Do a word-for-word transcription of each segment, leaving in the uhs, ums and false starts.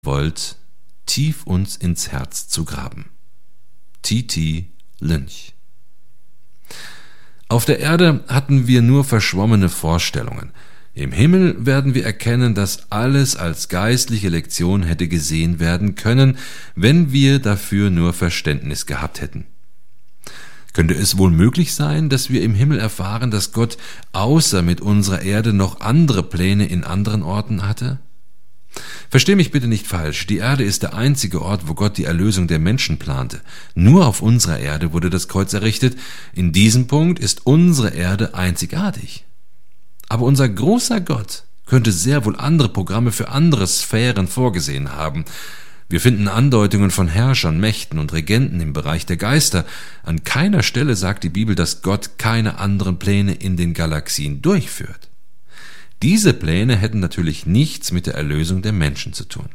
wollt, tief uns ins Herz zu graben. T T Lynch. Auf der Erde hatten wir nur verschwommene Vorstellungen. Im Himmel werden wir erkennen, dass alles als geistliche Lektion hätte gesehen werden können, wenn wir dafür nur Verständnis gehabt hätten. Könnte es wohl möglich sein, dass wir im Himmel erfahren, dass Gott außer mit unserer Erde noch andere Pläne in anderen Orten hatte? Versteh mich bitte nicht falsch, die Erde ist der einzige Ort, wo Gott die Erlösung der Menschen plante. Nur auf unserer Erde wurde das Kreuz errichtet. In diesem Punkt ist unsere Erde einzigartig. Aber unser großer Gott könnte sehr wohl andere Programme für andere Sphären vorgesehen haben. Wir finden Andeutungen von Herrschern, Mächten und Regenten im Bereich der Geister. An keiner Stelle sagt die Bibel, dass Gott keine anderen Pläne in den Galaxien durchführt. Diese Pläne hätten natürlich nichts mit der Erlösung der Menschen zu tun.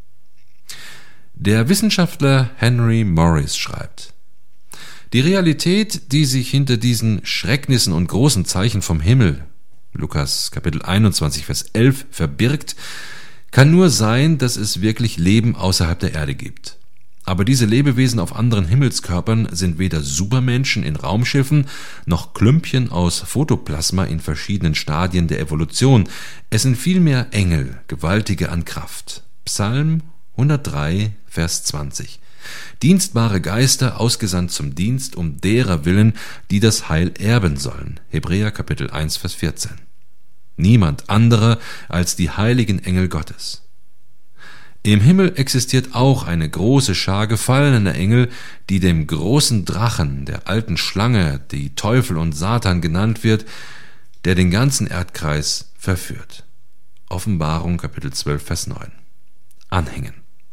Der Wissenschaftler Henry Morris schreibt: Die Realität, die sich hinter diesen Schrecknissen und großen Zeichen vom Himmel, Lukas Kapitel einundzwanzig, Vers elf, verbirgt, kann nur sein, dass es wirklich Leben außerhalb der Erde gibt. Aber diese Lebewesen auf anderen Himmelskörpern sind weder Supermenschen in Raumschiffen, noch Klümpchen aus Photoplasma in verschiedenen Stadien der Evolution. Es sind vielmehr Engel, Gewaltige an Kraft. Psalm hundertdrei, Vers zwanzig. Dienstbare Geister, ausgesandt zum Dienst, um derer willen, die das Heil erben sollen. Hebräer Kapitel eins, Vers vierzehn. Niemand anderer als die heiligen Engel Gottes. Im Himmel existiert auch eine große Schar gefallener Engel, die dem großen Drachen, der alten Schlange, die Teufel und Satan genannt wird, der den ganzen Erdkreis verführt. Offenbarung Kapitel zwölf, Vers neun. Anhängen.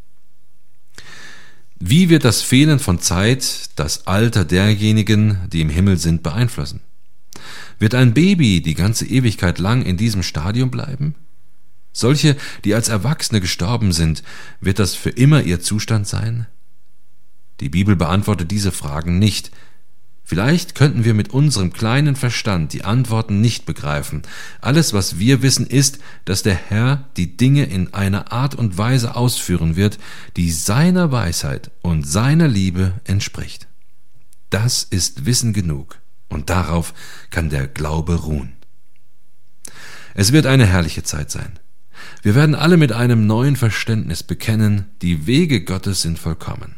Wie wird das Fehlen von Zeit das Alter derjenigen, die im Himmel sind, beeinflussen? Wird ein Baby die ganze Ewigkeit lang in diesem Stadium bleiben? Solche, die als Erwachsene gestorben sind, wird das für immer ihr Zustand sein? Die Bibel beantwortet diese Fragen nicht. Vielleicht könnten wir mit unserem kleinen Verstand die Antworten nicht begreifen. Alles, was wir wissen, ist, dass der Herr die Dinge in einer Art und Weise ausführen wird, die seiner Weisheit und seiner Liebe entspricht. Das ist Wissen genug, und darauf kann der Glaube ruhen. Es wird eine herrliche Zeit sein. Wir werden alle mit einem neuen Verständnis bekennen, die Wege Gottes sind vollkommen.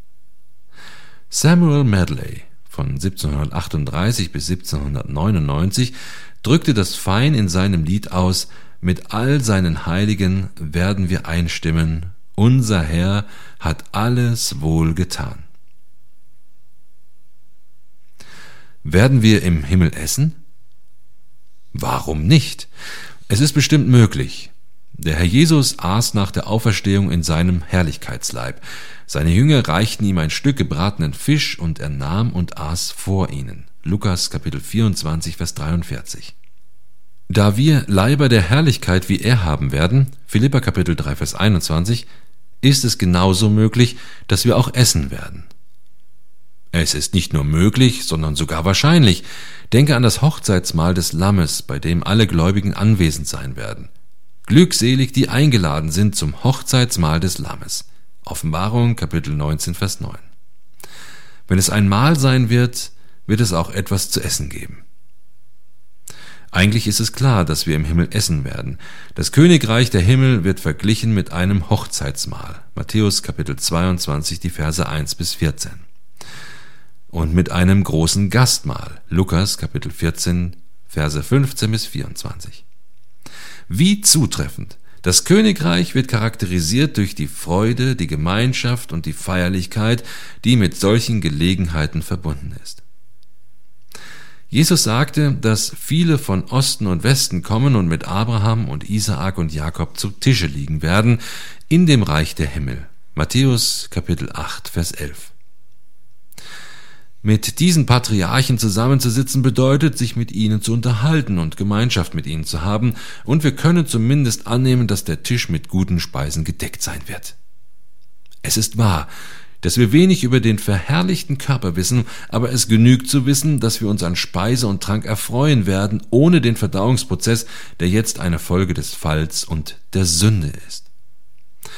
Samuel Medley von siebzehnhundertachtunddreißig bis siebzehnhundertneunundneunzig drückte das fein in seinem Lied aus: Mit all seinen Heiligen werden wir einstimmen, unser Herr hat alles wohl getan. Werden wir im Himmel essen? Warum nicht? Es ist bestimmt möglich. Der Herr Jesus aß nach der Auferstehung in seinem Herrlichkeitsleib. Seine Jünger reichten ihm ein Stück gebratenen Fisch, und er nahm und aß vor ihnen. Lukas Kapitel vierundzwanzig, Vers dreiundvierzig. Da wir Leiber der Herrlichkeit wie er haben werden, Philipper Kapitel drei, Vers einundzwanzig, ist es genauso möglich, dass wir auch essen werden. Es ist nicht nur möglich, sondern sogar wahrscheinlich. Denke an das Hochzeitsmahl des Lammes, bei dem alle Gläubigen anwesend sein werden. Glückselig, die eingeladen sind zum Hochzeitsmahl des Lammes. Offenbarung, Kapitel neunzehn, Vers neun. Wenn es ein Mahl sein wird, wird es auch etwas zu essen geben. Eigentlich ist es klar, dass wir im Himmel essen werden. Das Königreich der Himmel wird verglichen mit einem Hochzeitsmahl. Matthäus, Kapitel zweiundzwanzig, die Verse eins bis vierzehn. Und mit einem großen Gastmahl. Lukas, Kapitel vierzehn, Verse fünfzehn bis vierundzwanzig. Wie zutreffend! Das Königreich wird charakterisiert durch die Freude, die Gemeinschaft und die Feierlichkeit, die mit solchen Gelegenheiten verbunden ist. Jesus sagte, dass viele von Osten und Westen kommen und mit Abraham und Isaak und Jakob zu Tische liegen werden in dem Reich der Himmel. Matthäus Kapitel acht, Vers elf. Mit diesen Patriarchen zusammenzusitzen bedeutet, sich mit ihnen zu unterhalten und Gemeinschaft mit ihnen zu haben, und wir können zumindest annehmen, dass der Tisch mit guten Speisen gedeckt sein wird. Es ist wahr, dass wir wenig über den verherrlichten Körper wissen, aber es genügt zu wissen, dass wir uns an Speise und Trank erfreuen werden, ohne den Verdauungsprozess, der jetzt eine Folge des Falls und der Sünde ist.